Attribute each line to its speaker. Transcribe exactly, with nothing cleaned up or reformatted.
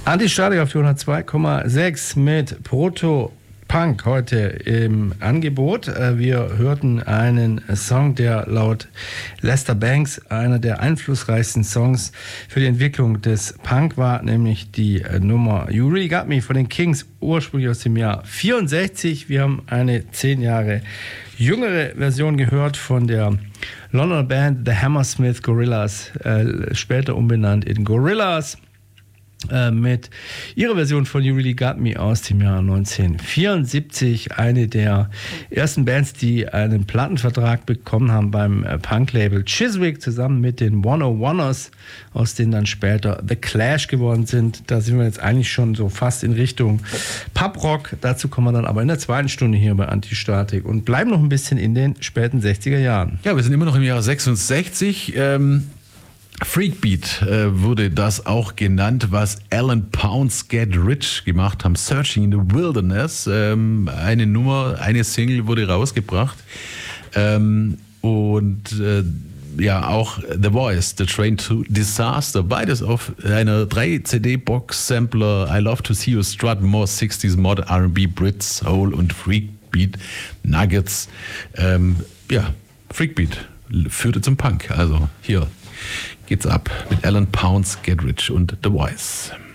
Speaker 1: Anti-Statik auf hundertzwei Komma sechs mit Proto Punk heute im Angebot. Wir hörten einen Song, der laut Lester Bangs einer der einflussreichsten Songs für die Entwicklung des Punk war, nämlich die Nummer You Really Got Me von den Kings, ursprünglich aus dem Jahr vierundsechzig. Wir haben eine zehn Jahre jüngere Version gehört von der Londoner Band The Hammersmith Gorillas, äh, später umbenannt in Gorillaz, mit ihrer Version von You Really Got Me aus dem Jahr neunzehnhundertvierundsiebzig. Eine der ersten Bands, die einen Plattenvertrag bekommen haben beim Punk-Label Chiswick, zusammen mit den hunderteiners, aus denen dann später The Clash geworden sind. Da sind wir jetzt eigentlich schon so fast in Richtung Pub-Rock. Dazu kommen wir dann aber in der zweiten Stunde hier bei Anti-Statik und bleiben noch ein bisschen in den späten sechziger Jahren.
Speaker 2: Ja, wir sind immer noch im Jahre sechsundsechzig. Ähm Freakbeat äh, wurde das auch genannt, was Alan Pounds Get Rich gemacht haben. Searching in the Wilderness. Ähm, eine Nummer, eine Single wurde rausgebracht. Ähm, und äh, ja, auch The Voice, The Train to Disaster. Beides auf einer drei C D-Box Sampler. I Love to See You Strut, More sixties Mod, R and B, Brit, Soul und Freakbeat Nuggets. Ähm, ja, Freakbeat führte zum Punk. Also hier geht's ab mit Alan Pounds Get Rich und The Voice.